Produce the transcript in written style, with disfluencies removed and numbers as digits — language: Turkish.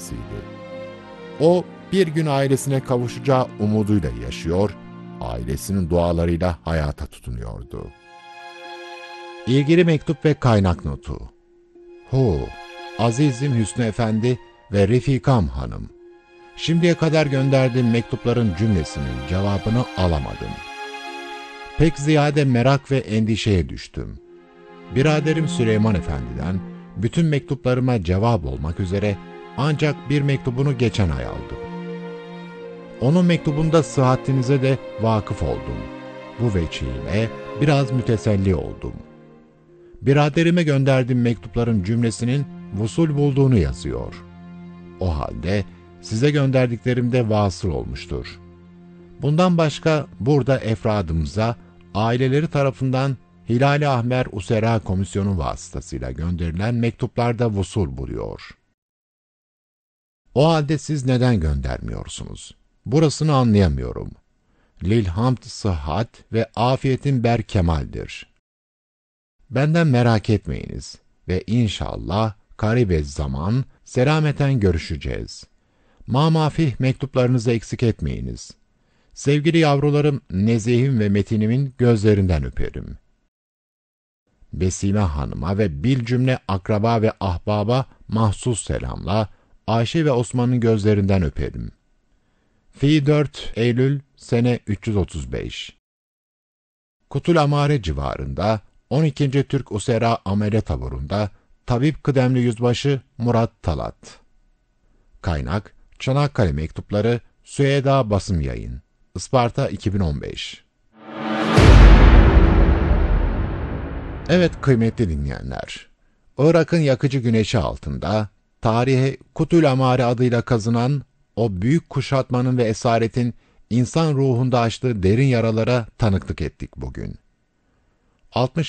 kendisiydi. O, bir gün ailesine kavuşacağı umuduyla yaşıyor, ailesinin dualarıyla hayata tutunuyordu. İlgili mektup ve kaynak notu. Azizim Hüsnü Efendi ve Refikam Hanım. Şimdiye kadar gönderdiğim mektupların cümlesinin cevabını alamadım. Pek ziyade merak ve endişeye düştüm. Biraderim Süleyman Efendi'den bütün mektuplarıma cevap olmak üzere ancak bir mektubunu geçen ay aldım. Onun mektubunda sıhhatinize de vakıf oldum. Bu veçiyle biraz müteselli oldum. Biraderime gönderdiğim mektupların cümlesinin vusul bulduğunu yazıyor. O halde size gönderdiklerimde vasıl olmuştur. Bundan başka burada efradımıza aileleri tarafından Hilal-i Ahmer Usera Komisyonu vasıtasıyla gönderilen mektuplarda vusul buluyor. O halde siz neden göndermiyorsunuz? Burasını anlayamıyorum. Lilhamd sıhhat ve afiyetin berkemaldir. Benden merak etmeyiniz ve inşallah karibez zaman selameten görüşeceğiz. Mamafih mektuplarınızı eksik etmeyiniz. Sevgili yavrularım Nezih'im ve Metin'imin gözlerinden öperim. Besime Hanım'a ve bilcümle akraba ve ahbaba mahsus selamla Ayşe ve Osman'ın gözlerinden öperim. Fi 4 Eylül sene 335. Kutul Amare civarında 12. Türk Usera Amele taburunda Tabip Kıdemli Yüzbaşı Murat Talat. Kaynak Çanakkale Mektupları Süheyda Basım Yayın Isparta 2015. Evet kıymetli dinleyenler, Irak'ın yakıcı güneşi altında tarihe Kutul Amare adıyla kazınan o büyük kuşatmanın ve esaretin insan ruhunda açtığı derin yaralara tanıklık ettik bugün. 60